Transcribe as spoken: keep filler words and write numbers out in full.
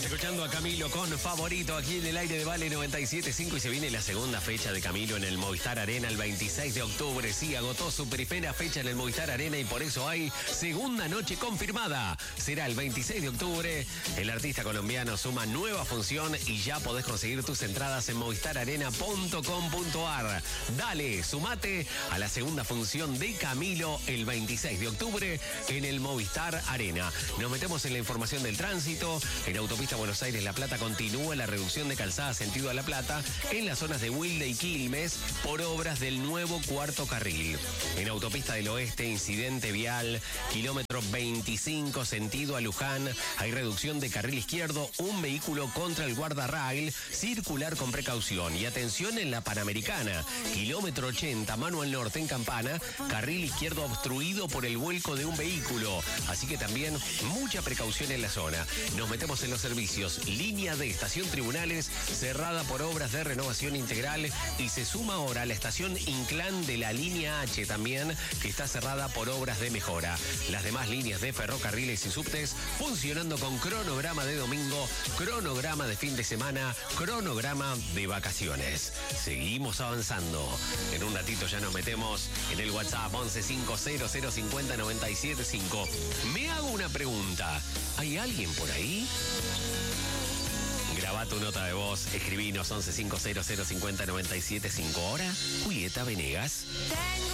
Escuchando a Camilo con Favorito aquí en el aire de Vale noventa y siete punto cinco y se viene la segunda fecha de Camilo en el Movistar Arena el veintiséis de octubre. Sí, agotó su primera fecha en el Movistar Arena y por eso hay segunda noche confirmada. Será el veintiséis de octubre. El artista colombiano suma nueva función y ya podés conseguir tus entradas en movistar arena punto com punto ar. Dale, sumate a la segunda función de Camilo el veintiséis de octubre en el Movistar Arena. Nos metemos en la información del tránsito. En autopista Buenos Aires-La Plata continúa la reducción de calzada sentido a La Plata en las zonas de Wilde y Quilmes por obras del nuevo cuarto carril. En autopista del Oeste, incidente vial, kilómetro veinticinco sentido a Luján. Hay reducción de carril izquierdo, un vehículo contra el guardarrail, circular con precaución. Y atención en la Panamericana, kilómetro ochenta, Manuel Norte en Campana, carril izquierdo obstruido por el vuelco de un vehículo. Así que también mucha precaución en la zona. Nos metemos en los servicios. Línea de Estación Tribunales, cerrada por obras de renovación integral y se suma ahora la estación Inclán de la línea H también, que está cerrada por obras de mejora. Las demás líneas de ferrocarriles y subtes funcionando con cronograma de domingo, cronograma de fin de semana, cronograma de vacaciones. Seguimos avanzando. En un ratito ya nos metemos en el WhatsApp once cinco cero cero cincuenta noventa y siete cinco. Me hago una pregunta. ¿Hay alguien por ahí? Graba tu nota de voz, escribinos once cinco cero cero cincuenta noventa y siete cinco. Ahora, Julieta Venegas. Tengo